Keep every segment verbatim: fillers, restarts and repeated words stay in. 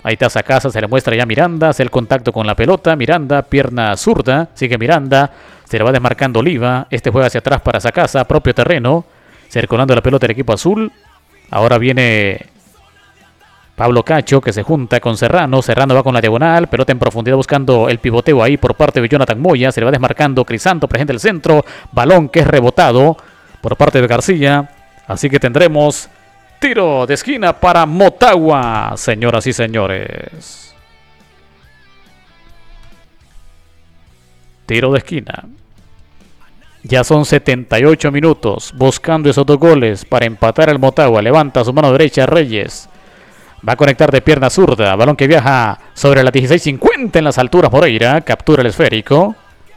Ahí está Sacasa, se le muestra ya Miranda, hace el contacto con la pelota, Miranda, pierna zurda, sigue Miranda, se le va desmarcando Oliva, este juega hacia atrás para Sacasa, propio terreno, circulando la pelota del equipo azul. Ahora viene Pablo Cacho, que se junta con Serrano, Serrano va con la diagonal, pelota en profundidad buscando el pivoteo ahí por parte de Jonathan Moya, se le va desmarcando Crisanto, presente el centro, balón que es rebotado por parte de García, así que tendremos tiro de esquina para Motagua, señoras y señores. Tiro de esquina. Ya son setenta y ocho minutos buscando esos dos goles para empatar el Motagua. Levanta su mano derecha Reyes. Va a conectar de pierna zurda. Balón que viaja sobre la dieciséis cincuenta en las alturas. Moreira captura el esférico.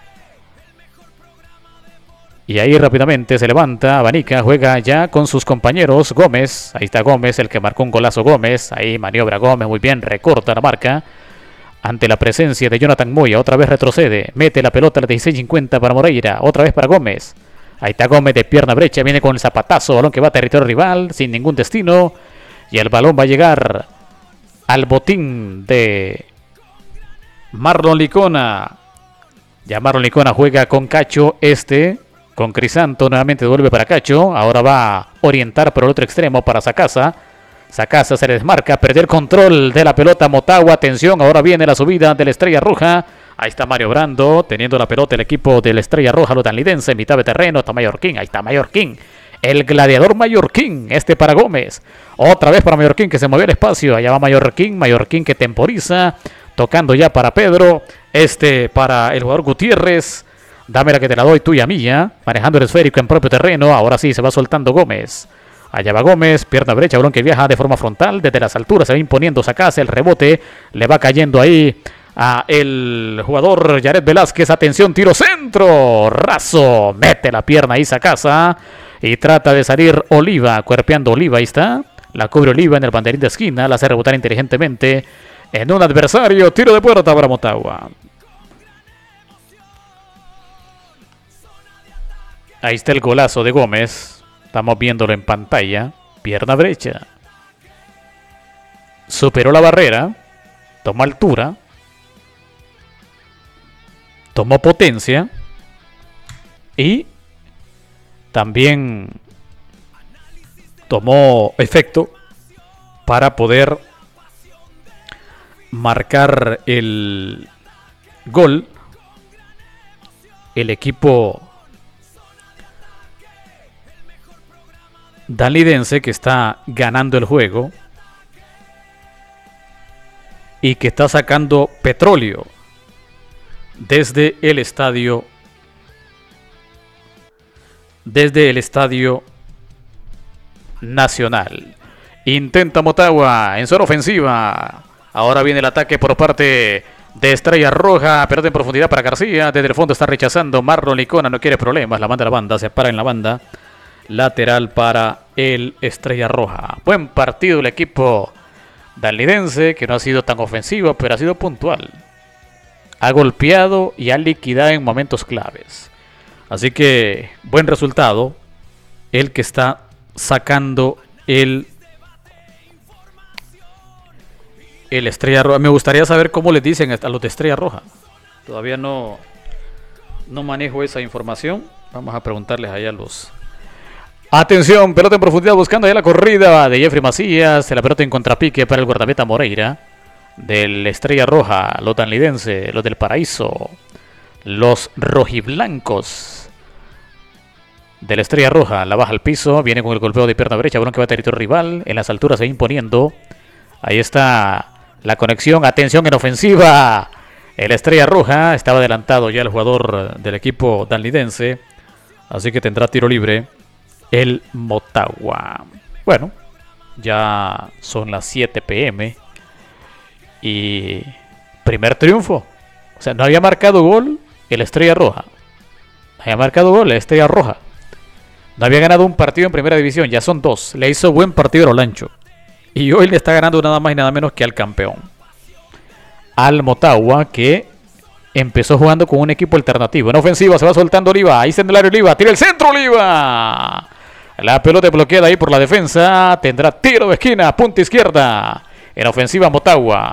Y ahí rápidamente se levanta, abanica, juega ya con sus compañeros. Gómez, ahí está Gómez, el que marcó un golazo Gómez. Ahí maniobra Gómez, muy bien, recorta la marca. Ante la presencia de Jonathan Moya, otra vez retrocede. Mete la pelota a la dieciséis cincuenta para Moreira, otra vez para Gómez. Ahí está Gómez de pierna brecha, viene con el zapatazo, balón que va a territorio rival, sin ningún destino. Y el balón va a llegar al botín de Marlon Licona. Ya Marlon Licona juega con Cacho, este... Con Crisanto nuevamente devuelve para Cacho. Ahora va a orientar por el otro extremo para Sacasa. Sacasa se le desmarca. Perder el control de la pelota Motagua. Atención, ahora viene la subida de la Estrella Roja. Ahí está Mario Brando teniendo la pelota el equipo de la Estrella Roja lotanlidense en mitad de terreno. Está Mallorquín. Ahí está Mallorquín. El gladiador Mallorquín. Este para Gómez. Otra vez para Mallorquín que se movió el espacio. Allá va Mallorquín. Mallorquín que temporiza. Tocando ya para Pedro. Este para el jugador Gutiérrez. Dame la que te la doy, tuya mía. Manejando el esférico en propio terreno. Ahora sí se va soltando Gómez. Allá va Gómez. Pierna derecha. Balón que viaja de forma frontal. Desde las alturas se va imponiendo Sacasa. El rebote. Le va cayendo ahí a el jugador Yaret Velázquez. Atención, tiro centro. Raso. Mete la pierna ahí Sacasa. Y trata de salir Oliva. Cuerpeando Oliva. Ahí está. La cubre Oliva en el banderín de esquina. La hace rebotar inteligentemente en un adversario. Tiro de puerta para Motagua. Ahí está el golazo de Gómez. Estamos viéndolo en pantalla. Pierna derecha. Superó la barrera. Tomó altura. Tomó potencia. Y también tomó efecto para poder marcar el gol. El equipo danlidense que está ganando el juego y que está sacando petróleo desde el estadio desde el estadio Nacional. Intenta Motagua en zona ofensiva. Ahora viene el ataque por parte de Estrella Roja. Pelota en profundidad para García. Desde el fondo está rechazando Marlon Licona. No quiere problemas. La manda a la banda. Se para en la banda. Lateral para el Estrella Roja. Buen partido el equipo danlidense, que no ha sido tan ofensivo, pero ha sido puntual. Ha golpeado y ha liquidado en momentos claves. Así que buen resultado el que está sacando el el Estrella Roja. Me gustaría saber cómo les dicen a los de Estrella Roja. Todavía no no manejo esa información. Vamos a preguntarles allá a los... Atención, pelota en profundidad buscando ahí la corrida de Jeffrey Macías. La pelota en contrapique para el guardameta Moreira del Estrella Roja, los danlidense, los del Paraíso, los rojiblancos de la Estrella Roja. La baja al piso, viene con el golpeo de pierna derecha, balón que va a territorio rival, en las alturas se va imponiendo. Ahí está la conexión, atención en ofensiva. El Estrella Roja estaba adelantado ya el jugador del equipo danlidense, así que tendrá tiro libre el Motagua. Bueno, ya son las siete pe eme y primer triunfo. O sea, no había marcado gol el Estrella Roja. No había marcado gol la Estrella Roja. No había ganado un partido en primera división. Ya son dos. Le hizo buen partido a Olancho. Y hoy le está ganando nada más y nada menos que al campeón, al Motagua, que empezó jugando con un equipo alternativo. En ofensiva se va soltando Oliva. Ahí está en el área Oliva. Tira el centro Oliva. La pelota bloqueada ahí por la defensa. Tendrá tiro de esquina. Punta izquierda. En ofensiva Motagua.